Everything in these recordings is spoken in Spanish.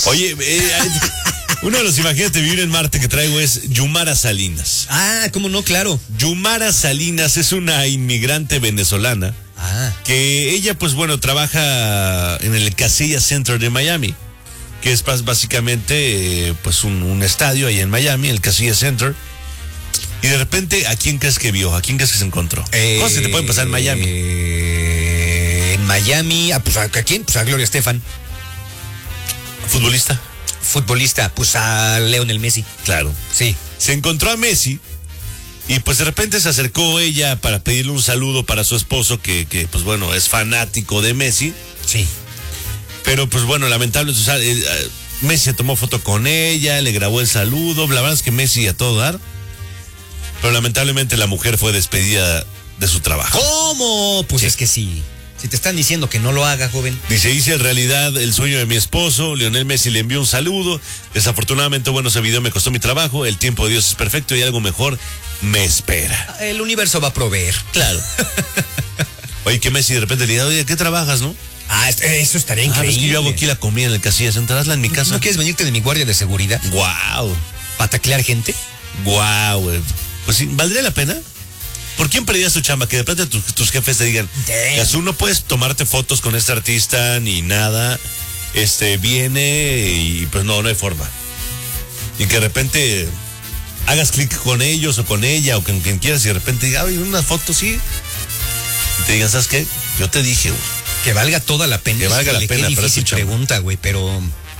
Oye, uno de los imagínate vivir en Marte que traigo es Yumara Salinas. Ah, ¿cómo no? Claro. Yumara Salinas es una inmigrante venezolana que ella, pues bueno, trabaja en el Casilla Center de Miami, que es básicamente pues un estadio ahí en Miami, el Casilla Center. Y de repente, ¿a quién crees que vio? ¿A quién crees que se encontró? ¿Cómo se te puede pasar en Miami? En Miami, pues ¿a quién? Pues a Gloria Estefan. ¿Futbolista? Pues a Lionel Messi. Claro. Sí. Se encontró a Messi y pues de repente se acercó ella para pedirle un saludo para su esposo que pues bueno, es fanático de Messi. Sí. Pero pues bueno, lamentablemente, o sea, Messi se tomó foto con ella, le grabó el saludo, la verdad es que Messi a todo dar. Pero lamentablemente la mujer fue despedida de su trabajo. ¿Cómo? Pues sí. Es que sí. Si te están diciendo que no lo haga, joven. Dice, hice en realidad el sueño de mi esposo, Lionel Messi le envió un saludo. Desafortunadamente, bueno, ese video me costó mi trabajo. El tiempo de Dios es perfecto y algo mejor me espera. El universo va a proveer. Claro. Oye, que Messi de repente le diga, oye, ¿qué trabajas, no? Eso estaría increíble. Es que yo hago aquí la comida en el Casilla Center, hazla en mi casa. ¿No quieres venirte de mi guardia de seguridad? Guau. ¿Para taclear gente? Guau, güey. Pues sí, ¿valdría la pena? ¿Por quién perdías tu chamba? Que de repente tus jefes te digan, Jesús, no puedes tomarte fotos con este artista ni nada. Viene y pues no hay forma. Y que de repente hagas clic con ellos o con ella o con quien quieras y de repente diga, oye, una foto sí. Y te digan, ¿sabes qué? Yo te dije, güey. Que valga toda la pena. Que valga la pena. Qué difícil pregunta, güey, pero...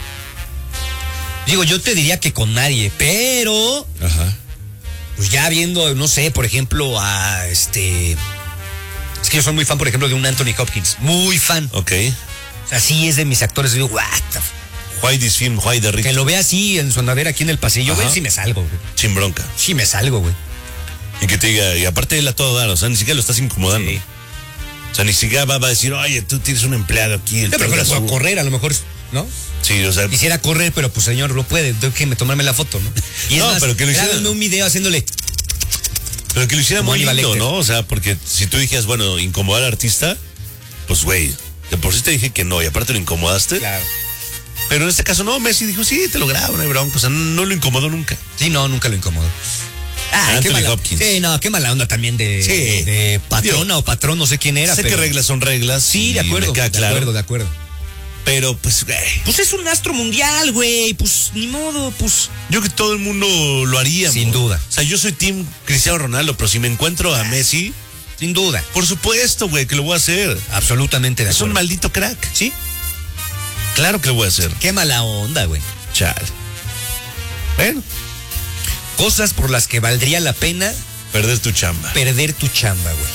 Digo, yo te diría que con nadie, pero... Ajá. Pues ya viendo, no sé, por ejemplo, Es que yo soy muy fan, por ejemplo, de un Anthony Hopkins. Muy fan. Ok. O sea, sí es de mis actores. Digo, what the f... Why this film, why the rich? Que lo vea así en su andadera aquí en el pasillo, güey, sí me salgo, güey. Sin bronca. Sí me salgo, güey. Y que te diga, y aparte él a todo dar, o sea, ni siquiera lo estás incomodando. Sí. O sea, ni siquiera va a decir, oye, tú tienes un empleado aquí. Pero lo puedo correr, a lo mejor, ¿no? Sí, o sea. Quisiera correr, pero pues señor, no puede, tengo que tomarme la foto, ¿no? Y no, es más, pero que lo hiciera. Grábame un video haciéndole. Pero que lo hiciera muy lindo, ¿no? O sea, porque si tú dijeras, bueno, incomodar al artista, pues güey, de por sí te dije que no, y aparte lo incomodaste. Claro. Pero en este caso no, Messi dijo, sí, te lo grabo, no hay bronca. O sea, no lo incomodó nunca. Sí, no, nunca lo incomodó. Anthony Hopkins. Sí, no, qué mala onda también de patrona o patrón, no sé quién era. Sé que reglas son reglas. Sí, de acuerdo, de acuerdo. Pero, pues, güey. Pues es un astro mundial, güey. Pues, ni modo, pues. Yo creo que todo el mundo lo haría. Sin duda. O sea, yo soy team Cristiano Ronaldo, pero si me encuentro a Messi. Sin duda. Por supuesto, güey, que lo voy a hacer. Absolutamente de acuerdo. Es un maldito crack. ¿Sí? Claro que lo voy a hacer. Qué mala onda, güey. Chale. Bueno. Cosas por las que valdría la pena perder tu chamba. Perder tu chamba, güey.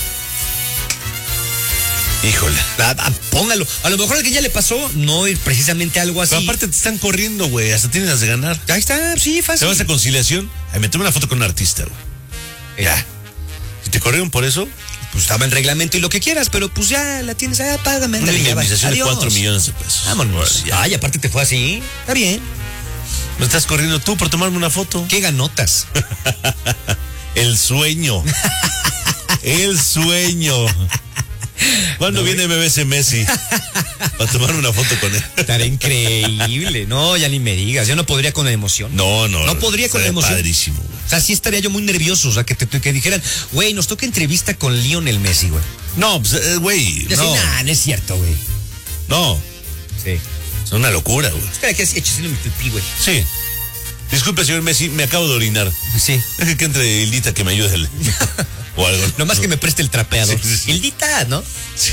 Híjole. Póngalo. A lo mejor a alguien ya le pasó, no es precisamente algo así. Pero aparte te están corriendo, güey. Hasta tienes las de ganar. Ahí está, sí, fácil. ¿Te vas a conciliación? Ay, me tomé una foto con un artista, güey. Ya. Si te corrieron por eso, pues estaba en reglamento y lo que quieras, pero pues ya la tienes, págame. Una indemnización de 4 millones de pesos. Vámonos. Ay, aparte te fue así. Está bien. Me estás corriendo tú por tomarme una foto. ¿Qué ganotas? El sueño. El sueño. ¿Cuándo viene BBC Messi? Para tomar una foto con él. Estará increíble. No, ya ni me digas. Yo no podría con la emoción. No podría con la emoción. Padrísimo, güey. O sea, sí estaría yo muy nervioso. O sea, que dijeran, güey, nos toca entrevista con Lionel Messi, güey. No, pues, güey. No. No es cierto, güey. No. Sí. Es una locura, güey. Espera, que has hecho mi pipí, güey. Sí. Disculpe, señor Messi, me acabo de orinar. Sí. Deje que entre Hildita que me ayude. O algo. Nomás que me preste el trapeador. Sí. Hildita, ¿no? Sí.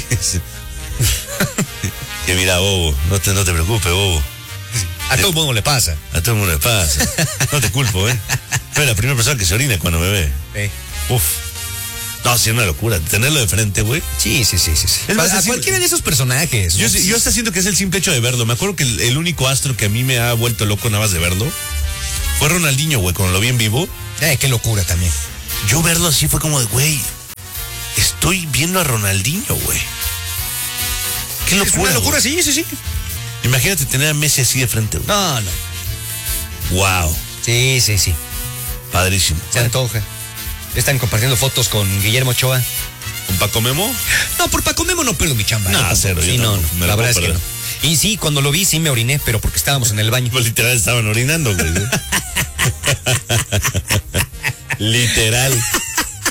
Que mira, bobo, no te preocupes, bobo. A todo el mundo le pasa. A todo el mundo le pasa. No te culpo, ¿eh? Pero la primera persona que se orina cuando me ve. Uf. No, sí, es una locura. Tenerlo de frente, güey. Sí. Es más, a cualquiera de esos personajes. Yo hasta siento que es el simple hecho de verlo. Me acuerdo que el único astro que a mí me ha vuelto loco nada más de verlo fue Ronaldinho, güey, cuando lo vi en vivo. Qué locura también. Yo verlo así fue como de, güey, estoy viendo a Ronaldinho, güey. Qué locura. Es una locura, güey. Sí. Imagínate tener a Messi así de frente, güey. No. Wow. Sí. Padrísimo. Se antoja. Están compartiendo fotos con Guillermo Ochoa. ¿Con Paco Memo? No, por Paco Memo no pierdo mi chamba. No, cero. Sí, no. La verdad es que no. Y sí, cuando lo vi sí me oriné, pero porque estábamos en el baño. Pues literal estaban orinando, güey. Literal.